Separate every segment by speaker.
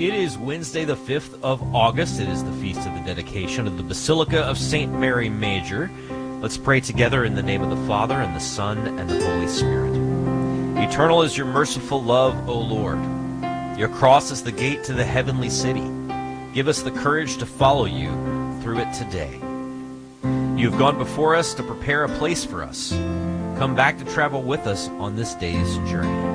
Speaker 1: It is Wednesday, the 5th of August. It is the feast of the dedication of the Basilica of St. Mary Major. Let's pray together in the name of the Father, and the Son, and the Holy Spirit. Eternal is your merciful love, O Lord. Your cross is the gate to the heavenly city. Give us the courage to follow you through it today. You have gone before us to prepare a place for us. Come back to travel with us on this day's journey.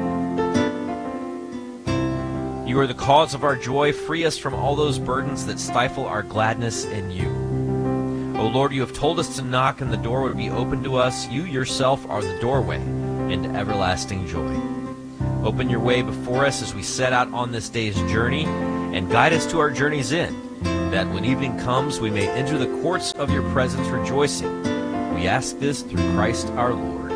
Speaker 1: You are the cause of our joy. Free us from all those burdens that stifle our gladness in you. O Lord, you have told us to knock and the door would be open to us. You yourself are the doorway into everlasting joy. Open your way before us as we set out on this day's journey, and guide us to our journey's end, that when evening comes we may enter the courts of your presence rejoicing. We ask this through Christ our Lord.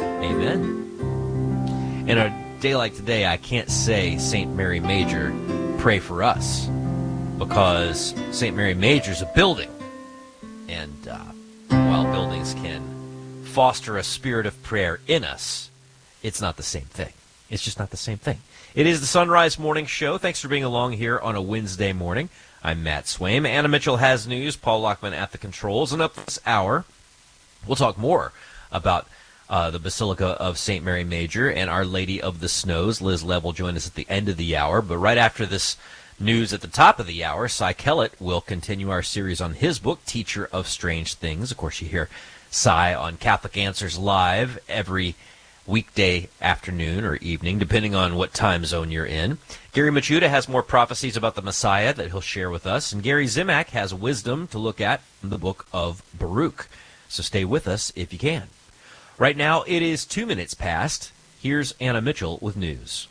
Speaker 1: Amen. In a day like today, I can't say St. Mary Major, pray for us, because St. Mary Major is a building, and while buildings can foster a spirit of prayer in us, it's not the same thing. It's just not the same thing. It is the Sunrise Morning Show. Thanks for being along here on a Wednesday morning. I'm Matt Swaim. Anna Mitchell has news. Paul Lockman at the controls. And up this hour, we'll talk more about the Basilica of St. Mary Major and Our Lady of the Snows. Liz Lev will join us at the end of the hour. But right after this news at the top of the hour, Cy Kellett will continue our series on his book, Teacher of Strange Things. Of course, you hear Cy on Catholic Answers Live every weekday afternoon or evening, depending on what time zone you're in. Gary Machuda has more prophecies about the Messiah that he'll share with us. And Gary Zimak has wisdom to look at from the book of Baruch. So stay with us if you can. Right now, it is 2 minutes past. Here's Anna Mitchell with news.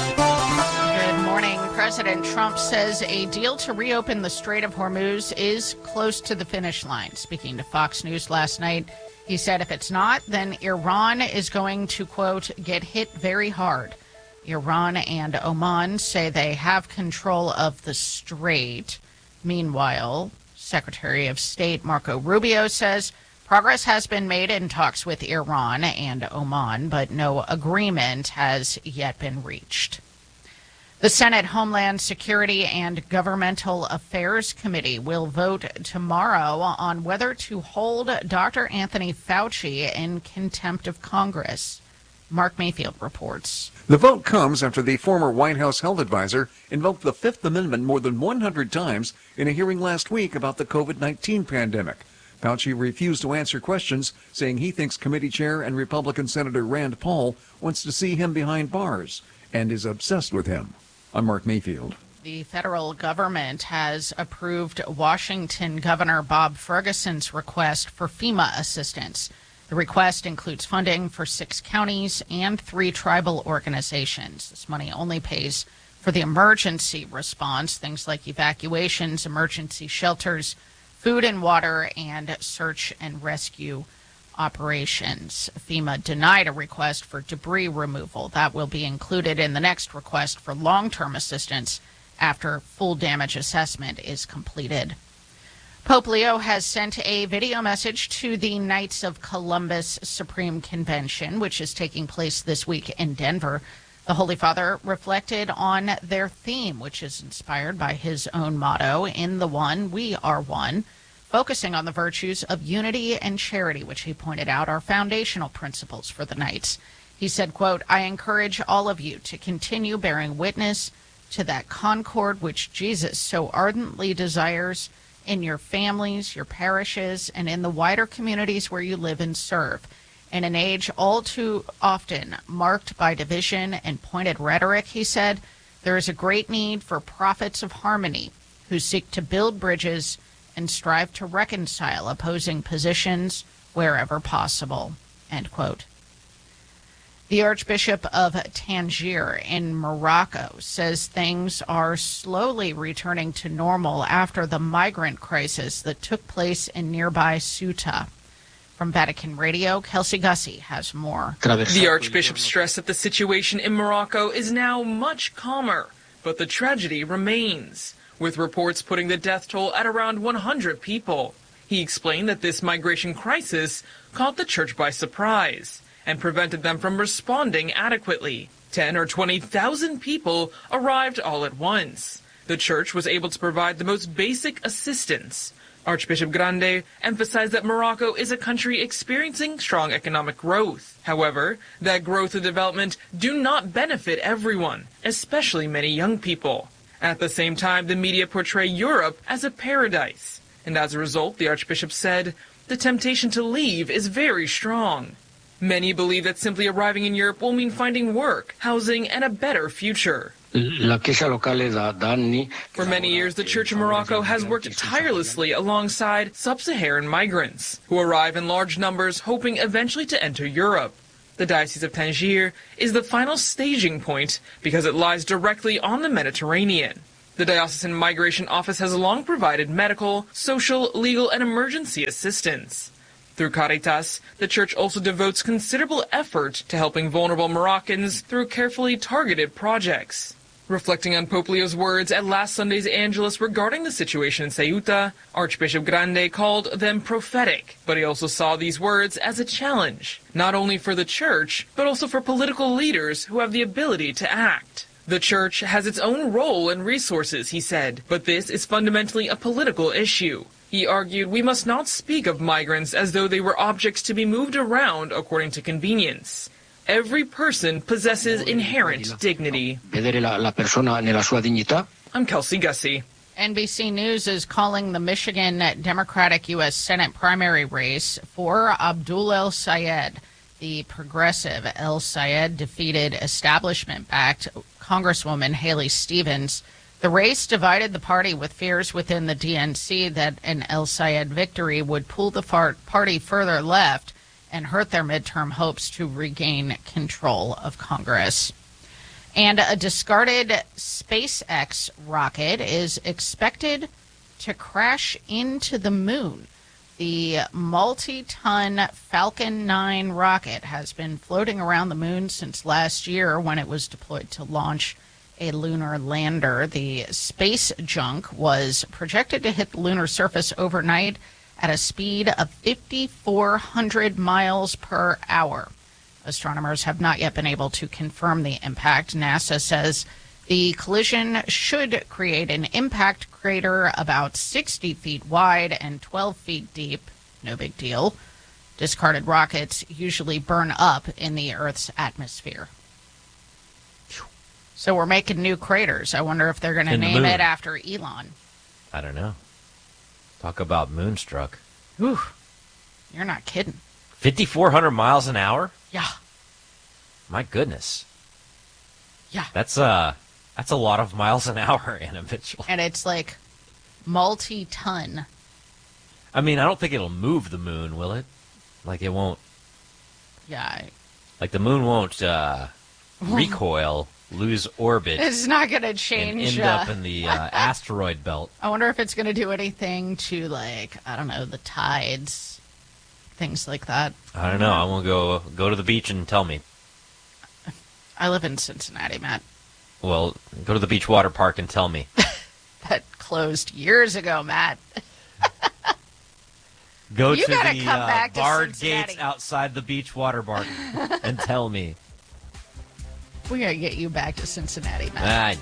Speaker 2: Good morning. President Trump says a deal to reopen the Strait of Hormuz is close to the finish line. Speaking to Fox News last night, he said if it's not, then Iran is going to, quote, get hit very hard. Iran and Oman say they have control of the strait. Meanwhile, Secretary of State Marco Rubio says progress has been made in talks with Iran and Oman, but no agreement has yet been reached. The Senate Homeland Security and Governmental Affairs Committee will vote tomorrow on whether to hold Dr. Anthony Fauci in contempt of Congress. Mark Mayfield reports.
Speaker 3: The vote comes after the former White House health advisor invoked the Fifth Amendment more than 100 times in a hearing last week about the COVID-19 pandemic. Fauci refused to answer questions, saying he thinks committee chair and Republican Senator Rand Paul wants to see him behind bars and is obsessed with him. I'm Mark Mayfield.
Speaker 2: The federal government has approved Washington Governor Bob Ferguson's request for FEMA assistance. The request includes funding for 6 counties and 3 tribal organizations. This money only pays for the emergency response, things like evacuations, emergency shelters, food and water, and search and rescue operations. FEMA denied a request for debris removal. That will be included in the next request for long-term assistance after full damage assessment is completed. Pope Leo has sent a video message to the Knights of Columbus Supreme Convention, which is taking place this week in Denver. The Holy Father reflected on their theme, which is inspired by his own motto, "In the One, we are one," focusing on the virtues of unity and charity, which he pointed out are foundational principles for the Knights. He said, quote, "I encourage all of you to continue bearing witness to that concord which Jesus so ardently desires in your families, your parishes, and in the wider communities where you live and serve. In an age all too often marked by division and pointed rhetoric," he said, "there is a great need for prophets of harmony who seek to build bridges and strive to reconcile opposing positions wherever possible," end quote. The Archbishop of Tangier in Morocco says things are slowly returning to normal after the migrant crisis that took place in nearby Ceuta. From Vatican Radio, Kelsey Gussie has more.
Speaker 4: The Archbishop stressed that the situation in Morocco is now much calmer, but the tragedy remains, with reports putting the death toll at around 100 people. He explained that this migration crisis caught the church by surprise and prevented them from responding adequately. 10 or 20,000 people arrived all at once. The church was able to provide the most basic assistance. Archbishop Grande emphasized that Morocco is a country experiencing strong economic growth. However, that growth and development do not benefit everyone, especially many young people. At the same time, the media portray Europe as a paradise. And as a result, the Archbishop said, the temptation to leave is very strong. Many believe that simply arriving in Europe will mean finding work, housing, and a better future. For many years, the Church of Morocco has worked tirelessly alongside sub-Saharan migrants who arrive in large numbers, hoping eventually to enter Europe. The Diocese of Tangier is the final staging point because it lies directly on the Mediterranean. The Diocesan Migration Office has long provided medical, social, legal, and emergency assistance. Through Caritas, the Church also devotes considerable effort to helping vulnerable Moroccans through carefully targeted projects. Reflecting on Pope Leo's words at last Sunday's Angelus regarding the situation in Ceuta, Archbishop Grande called them prophetic, but he also saw these words as a challenge, not only for the Church, but also for political leaders who have the ability to act. The Church has its own role and resources, he said, but this is fundamentally a political issue. He argued we must not speak of migrants as though they were objects to be moved around according to convenience. Every person possesses inherent dignity. I'm Kelsey Gussie.
Speaker 2: NBC News is calling the Michigan Democratic U.S. Senate primary race for Abdul El Sayed. The progressive El Sayed defeated establishment-backed Congresswoman Haley Stevens. The race divided the party with fears within the DNC that an El Sayed victory would pull the party further left and hurt their midterm hopes to regain control of Congress. And a discarded SpaceX rocket is expected to crash into the moon. The multi-ton Falcon 9 rocket has been floating around the moon since last year when it was deployed to launch a lunar lander. The space junk was projected to hit the lunar surface overnight at a speed of 5,400 miles per hour. Astronomers have not yet been able to confirm the impact. NASA says the collision should create an impact crater about 60 feet wide and 12 feet deep. No big deal. Discarded rockets usually burn up in the Earth's atmosphere. So we're making new craters. I wonder if they're going to name it after Elon.
Speaker 1: I don't know. Talk about moonstruck.
Speaker 2: Ooh, you're not kidding.
Speaker 1: 5,400 miles an hour?
Speaker 2: Yeah.
Speaker 1: My goodness.
Speaker 2: Yeah.
Speaker 1: That's a lot of miles an hour, Anna Mitchell.
Speaker 2: And it's like multi-ton.
Speaker 1: I mean, I don't think it'll move the moon, will it? Like it won't.
Speaker 2: Yeah.
Speaker 1: Like the moon won't recoil, lose orbit.
Speaker 2: It's not going to change.
Speaker 1: And end up in the asteroid belt.
Speaker 2: I wonder if it's going to do anything to, like, I don't know, the tides, things like that.
Speaker 1: I don't know. I won't go to the beach and tell me.
Speaker 2: I live in Cincinnati, Matt.
Speaker 1: Well, go to the beach water park and tell me.
Speaker 2: That closed years ago, Matt.
Speaker 1: Go
Speaker 2: you
Speaker 1: to the barred gates outside the beach water park and tell me.
Speaker 2: We gotta get you back to Cincinnati, Matt.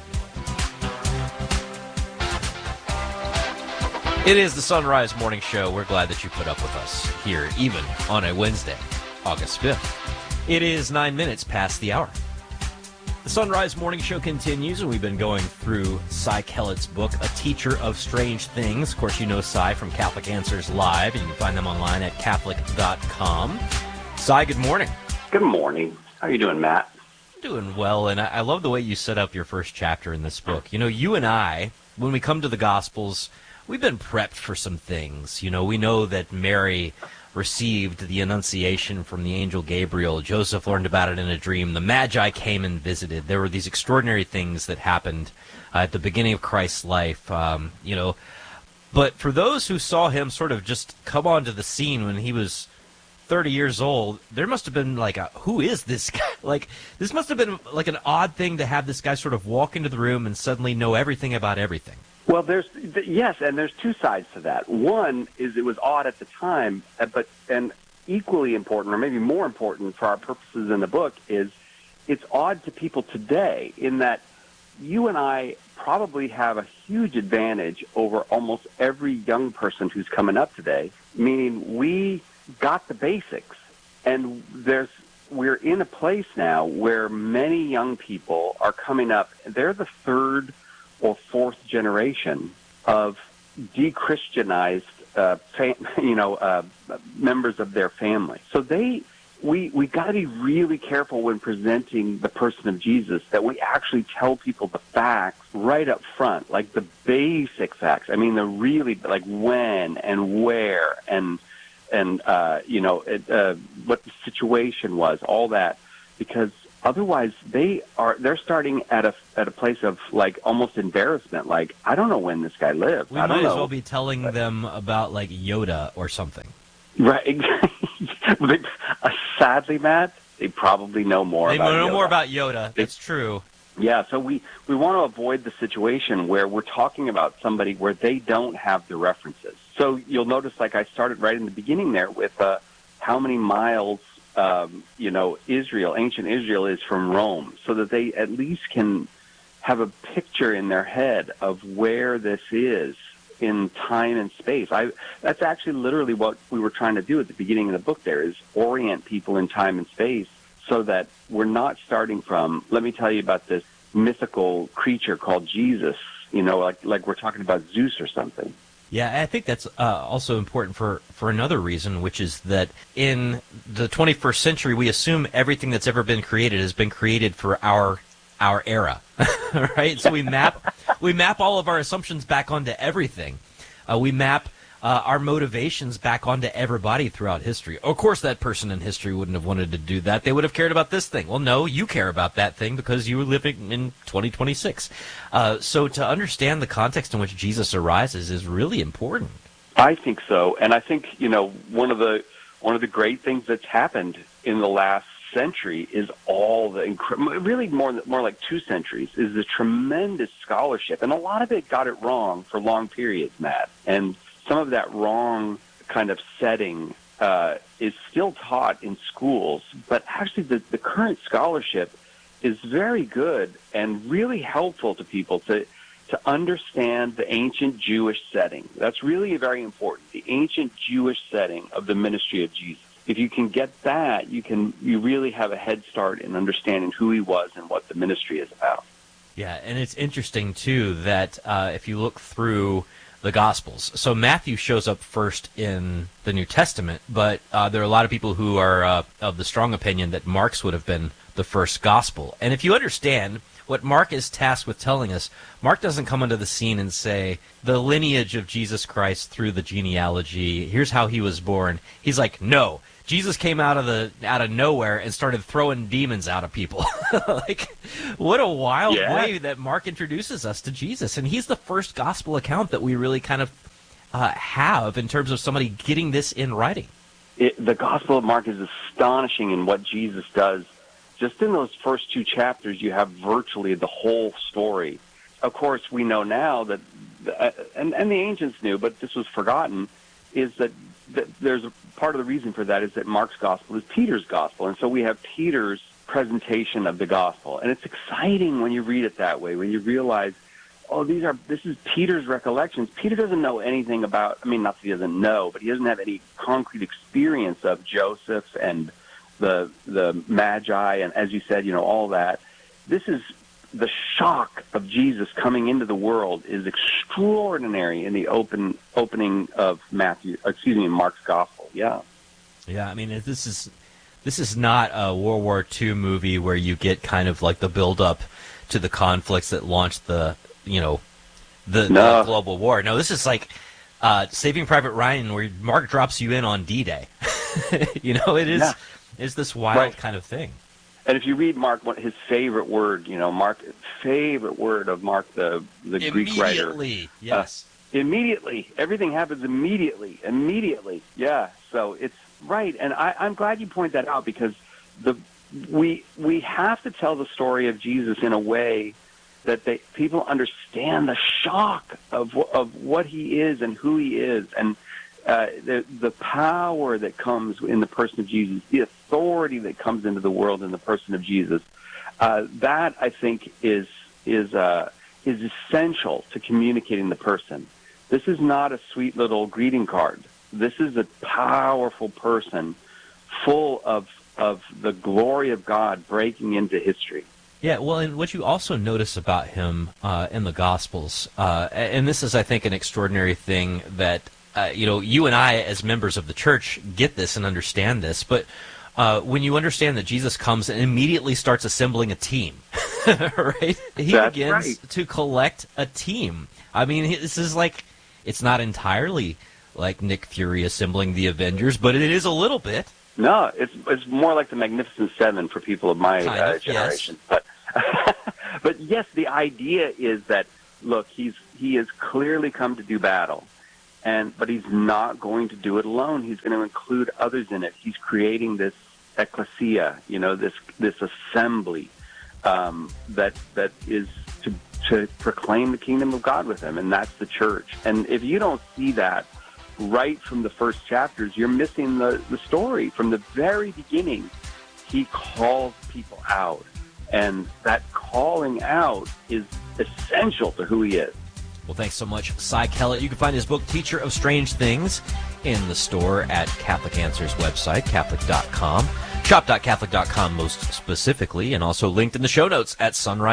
Speaker 1: It is the Sunrise Morning Show. We're glad that you put up with us here, even on a Wednesday, August 5th. It is 9 minutes past the hour. The Sunrise Morning Show continues, and we've been going through Cy Kellett's book, A Teacher of Strange Things. Of course, you know Cy from Catholic Answers Live, and you can find them online at Catholic.com. Cy, good morning.
Speaker 5: Good morning. How are you doing, Matt?
Speaker 1: Doing well, and I love the way you set up your first chapter in this book. You know, you and I, when we come to the Gospels, we've been prepped for some things. You know, we know that Mary received the Annunciation from the angel Gabriel. Joseph learned about it in a dream. The Magi came and visited. There were these extraordinary things that happened at the beginning of Christ's life, you know. But for those who saw him sort of just come onto the scene when he was 30 years old, there must have been like who is this guy? Like, this must have been like an odd thing to have this guy sort of walk into the room and suddenly know everything about everything.
Speaker 5: Well, there's two sides to that. One is it was odd at the time, and equally important, or maybe more important for our purposes in the book, is it's odd to people today in that you and I probably have a huge advantage over almost every young person who's coming up today, meaning we got the basics. And we're in a place now where many young people are coming up. They're the third or fourth generation of de-Christianized, members of their family. So we got to be really careful when presenting the person of Jesus that we actually tell people the facts right up front, like the basic facts. I mean, the really, like when and where and what the situation was, all that, because otherwise they're starting at a place of like almost embarrassment. Like, I don't know when this guy lived.
Speaker 1: We might as well be telling them about like Yoda or something.
Speaker 5: Right. Sadly, Matt, they probably know more.
Speaker 1: They
Speaker 5: about
Speaker 1: know
Speaker 5: Yoda.
Speaker 1: more about Yoda. That's true.
Speaker 5: Yeah, so we want to avoid the situation where we're talking about somebody where they don't have the references. So you'll notice, like I started right in the beginning there with how many miles, ancient Israel is from Rome, so that they at least can have a picture in their head of where this is in time and space. That's actually literally what we were trying to do at the beginning of the book there, is orient people in time and space so that we're not starting from, let me tell you about this mythical creature called Jesus, like we're talking about Zeus or something.
Speaker 1: Yeah, I think that's also important for another reason, which is that in the 21st century, we assume everything that's ever been created has been created for our era, right? So we map all of our assumptions back onto everything. We map our motivations back onto everybody throughout history. Of course, that person in history wouldn't have wanted to do that. They would have cared about this thing. Well, no, you care about that thing because you were living in 2026. So to understand the context in which Jesus arises is really important.
Speaker 5: I think so, and I think one of the great things that's happened in the last century is all the really more like 2 centuries is the tremendous scholarship, and a lot of it got it wrong for long periods, Matt, and some of that wrong kind of setting is still taught in schools, but actually the current scholarship is very good and really helpful to people to understand the ancient Jewish setting. That's really very important, the ancient Jewish setting of the ministry of Jesus. If you can get that, you really have a head start in understanding who he was and what the ministry is about.
Speaker 1: Yeah, and it's interesting, too, that if you look through the Gospels, so Matthew shows up first in the New Testament, but there are a lot of people who are of the strong opinion that Mark's would have been the first Gospel. And if you understand what Mark is tasked with telling us, Mark doesn't come onto the scene and say, the lineage of Jesus Christ through the genealogy, here's how he was born. He's like, no, Jesus came out of nowhere and started throwing demons out of people. Like, what a wild way that Mark introduces us to Jesus. And he's the first gospel account that we really kind of have in terms of somebody getting this in writing.
Speaker 5: The Gospel of Mark is astonishing in what Jesus does. Just in those first 2 chapters, you have virtually the whole story. Of course, we know now that, and the ancients knew, but this was forgotten, is that there's a part of the reason for that is that Mark's gospel is Peter's gospel. And so we have Peter's presentation of the gospel. And it's exciting when you read it that way, when you realize, this is Peter's recollections. Peter doesn't know anything about, not that he doesn't know, but he doesn't have any concrete experience of Joseph and the Magi, and as you said, all that. This is the shock of Jesus coming into the world is extraordinary in the opening of Mark's gospel. Yeah.
Speaker 1: Yeah, this is not a World War II movie where you get kind of like the build up to the conflicts that launched the global war. No, this is like Saving Private Ryan, where Mark drops you in on D-Day. It is. Yeah. Is this wild kind of thing.
Speaker 5: And if you read Mark, his favorite word, Mark's favorite word of Mark, the Greek writer.
Speaker 1: Immediately, yes.
Speaker 5: Immediately. Everything happens immediately. Immediately. Yeah. So it's right. And I'm glad you point that out, because we have to tell the story of Jesus in a way that people understand the shock of what he is and who he is, and the power that comes in the person of Jesus, the authority that comes into the world in the person of Jesus. That, I think, is is essential to communicating the person. This is not a sweet little greeting card. This is a powerful person full of the glory of God breaking into history.
Speaker 1: Yeah, well, and what you also notice about him in the Gospels, and this is, I think, an extraordinary thing that, you and I, as members of the church, get this and understand this, but when you understand that Jesus comes and immediately starts assembling a team, right? He begins to collect a team. I mean, this is like, it's not entirely like Nick Fury assembling the Avengers, but it is a little bit.
Speaker 5: No, it's more like the Magnificent Seven for people of my generation. Yes. But yes, the idea is that, look, he has clearly come to do battle, but he's not going to do it alone. He's going to include others in it. He's creating this ecclesia, this assembly that is to proclaim the kingdom of God with him, and that's the church. And if you don't see that right from the first chapters, you're missing the story. From the very beginning, he calls people out, and that calling out is essential to who he is.
Speaker 1: Well, thanks so much, Cy Kellett. You can find his book, Teacher of Strange Things, in the store at Catholic Answers website, Catholic.com. Shop.Catholic.com most specifically, and also linked in the show notes at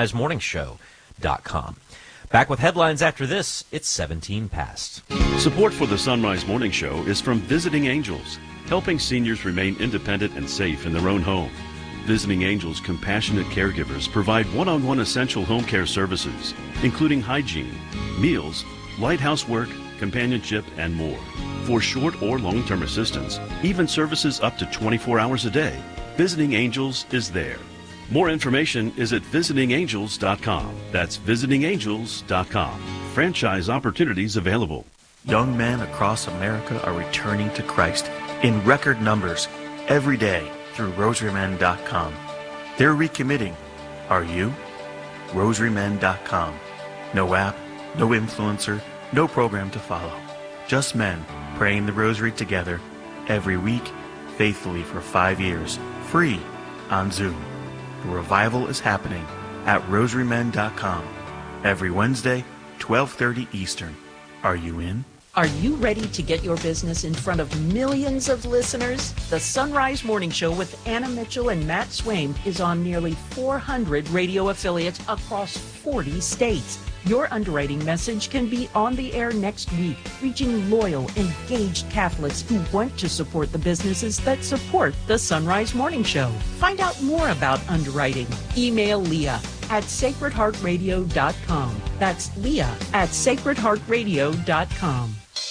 Speaker 1: sunrisemorningshow.com. Back with headlines after this. It's 17 past.
Speaker 6: Support for the Sunrise Morning Show is from Visiting Angels, helping seniors remain independent and safe in their own home. Visiting Angels compassionate caregivers provide one-on-one essential home care services, including hygiene, meals, light housework, companionship, and more. For short or long-term assistance, even services up to 24 hours a day, Visiting Angels is there. More information is at visitingangels.com. That's visitingangels.com. Franchise opportunities available.
Speaker 7: Young men across America are returning to Christ in record numbers every day through rosarymen.com. They're recommitting. Are you? rosarymen.com. No app, no influencer, no program to follow. Just men praying the rosary together every week, faithfully for 5 years, free on Zoom. The revival is happening at rosarymen.com every Wednesday, 12:30 Eastern. Are you in?
Speaker 8: Are you ready to get your business in front of millions of listeners? The Sunrise Morning Show with Anna Mitchell and Matt Swaim is on nearly 400 radio affiliates across 40 states. Your underwriting message can be on the air next week, reaching loyal, engaged Catholics who want to support the businesses that support the Sunrise Morning Show. Find out more about underwriting. Email Leah at sacredheartradio.com. That's Leah at sacredheartradio.com.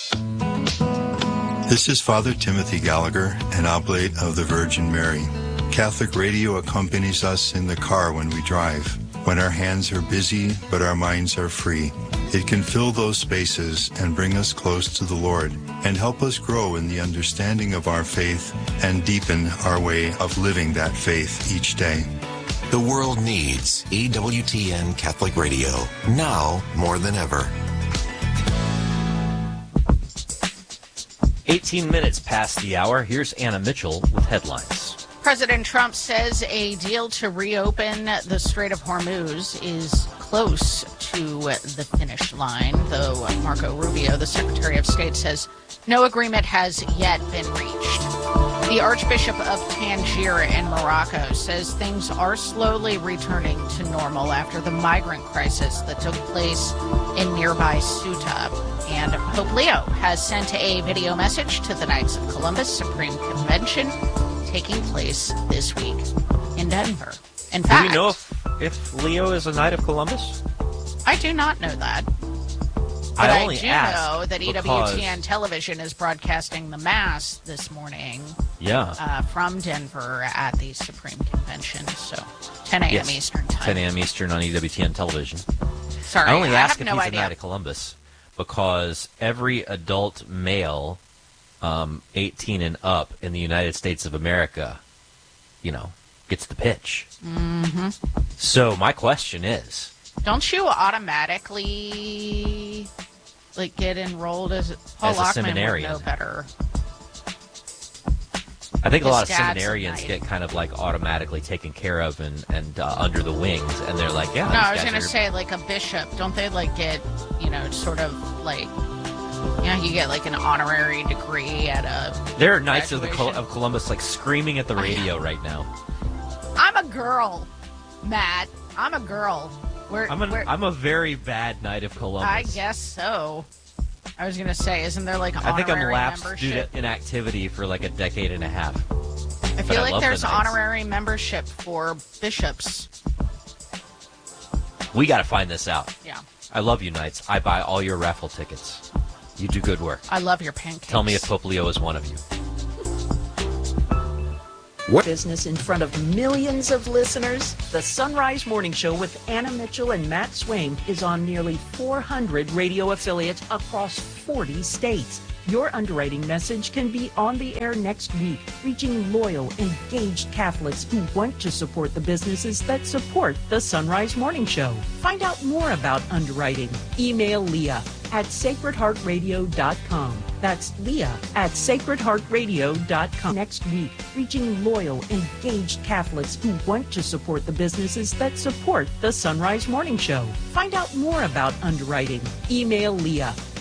Speaker 9: This is Father Timothy Gallagher, an oblate of the Virgin Mary. Catholic radio accompanies us in the car when we drive, when our hands are busy but our minds are free. It can fill those spaces and bring us close to the Lord and help us grow in the understanding of our faith and deepen our way of living that faith each day.
Speaker 10: The world needs EWTN Catholic Radio, now more than ever.
Speaker 1: 18 minutes past the hour. Here's Anna Mitchell with headlines.
Speaker 2: President Trump says a deal to reopen the Strait of Hormuz is close to the finish line, though Marco Rubio, the Secretary of State, says no agreement has yet been reached. The Archbishop of Tangier in Morocco says things are slowly returning to normal after the migrant crisis that took place in nearby Ceuta. And Pope Leo has sent a video message to the Knights of Columbus Supreme Convention taking place this week in Denver. In fact,
Speaker 1: do we know if Leo is a Knight of Columbus?
Speaker 2: I do not know that. But I do know that EWTN Television is broadcasting the Mass this morning from Denver at the Supreme Convention. So 10 a.m. Eastern time.
Speaker 1: 10 a.m. Eastern on EWTN Television.
Speaker 2: Sorry,
Speaker 1: I only ask if
Speaker 2: no
Speaker 1: he's
Speaker 2: idea.
Speaker 1: a Knight of Columbus because every adult male 18 and up in the United States of America, gets the pitch.
Speaker 2: Mm-hmm.
Speaker 1: So my question is,
Speaker 2: don't you automatically get enrolled as Paul
Speaker 1: as a
Speaker 2: Lockman
Speaker 1: seminarian?
Speaker 2: would know better.
Speaker 1: I think a lot of
Speaker 2: His dad's a
Speaker 1: seminarians
Speaker 2: knight.
Speaker 1: get kind of like automatically taken care of and under the wings, and they're like, yeah.
Speaker 2: No, I was
Speaker 1: these
Speaker 2: going to
Speaker 1: guys are-
Speaker 2: say, like, a bishop. Don't they, like, get, sort of, like, you get, like, an honorary degree at a
Speaker 1: There are Knights of
Speaker 2: graduation?
Speaker 1: Columbus like screaming at the radio right now.
Speaker 2: I'm a girl, Matt. I'm a girl.
Speaker 1: I'm a very bad Knight of Columbus.
Speaker 2: I guess so. I was going to say, isn't there, like,
Speaker 1: I think I'm
Speaker 2: honorary
Speaker 1: lapsed due
Speaker 2: membership?
Speaker 1: to inactivity for like a decade and a half.
Speaker 2: I
Speaker 1: but
Speaker 2: feel
Speaker 1: I
Speaker 2: like
Speaker 1: love the
Speaker 2: there's
Speaker 1: Knights.
Speaker 2: honorary membership for bishops.
Speaker 1: We got to find this out.
Speaker 2: Yeah.
Speaker 1: I love you, Knights. I buy all your raffle tickets. You do good work.
Speaker 2: I love your pancakes.
Speaker 1: Tell me if Pope Leo is one of you.
Speaker 8: Business in front of millions of listeners. The Sunrise Morning Show with Anna Mitchell and Matt Swaim is on nearly 400 radio affiliates across 40 states. Your underwriting message can be on the air next week, reaching loyal, engaged Catholics who want to support the businesses that support the Sunrise Morning Show. Find out more about underwriting. Email Leah at sacredheartradio.com. That's Leah at sacredheartradio.com. Next week, reaching loyal, engaged Catholics who want to support the businesses that support the Sunrise Morning Show. Find out more about underwriting. Email Leah